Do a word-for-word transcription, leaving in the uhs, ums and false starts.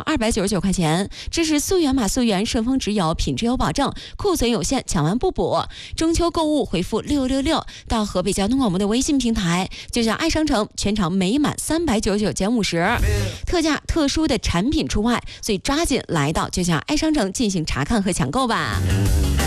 二百九十九块钱。支持溯源码溯源，顺丰只有品质有保证，库存有限，抢完不补。中秋购物回复六六六到河北交通广播的微信平台，就像爱商城，全场每满三百九十九减五十，特价特殊的产品除外，所以抓紧来到就像爱商城进行查看和抢购吧。